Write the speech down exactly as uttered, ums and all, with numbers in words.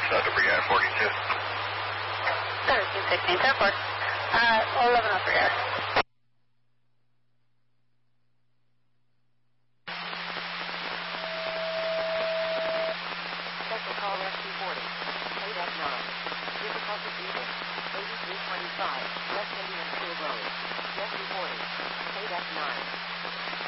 Delta Brigade forty-two. thirteen sixteen, ten four. Uh, eleven oh three hours. Special call S two forty. eight F nine. Difficulty breathing. eighty-three twenty-five. West Indian School Road. S two forty. eight F nine.